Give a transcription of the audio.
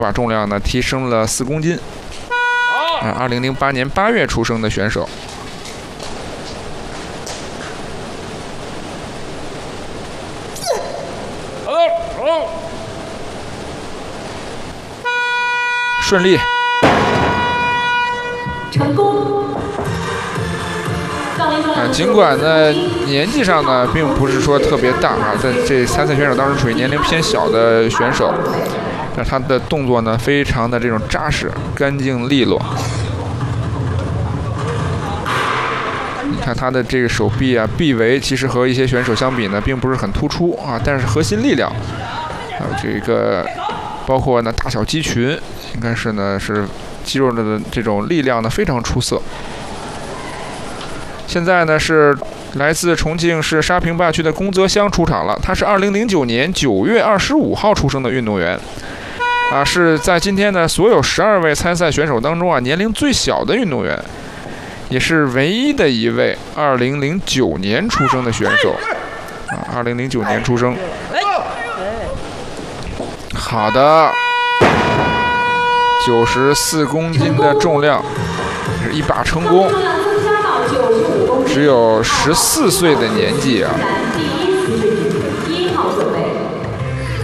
把重量呢提升了4公斤。2008年8月出生的选手。顺利， 成功。 尽管呢年纪上呢并不是说特别大啊，在这参赛选手当中属于年龄偏小的选手，但他的动作呢非常的这种扎实、干净利落。你看他的这个手臂啊、臂围，其实和一些选手相比呢，并不是很突出啊，但是核心力量，还有这个包括呢大小肌群，应该是呢是肌肉的这种力量呢非常出色。现在呢是来自重庆市沙坪坝区的龚泽湘出场了，他是2009年9月25号出生的运动员，啊，是在今天呢所有12位参赛选手当中啊年龄最小的运动员，也是唯一的一位2009年出生的选手，啊，2009年出生。好的，94公斤的重量，是一把成功。只有14岁的年纪啊，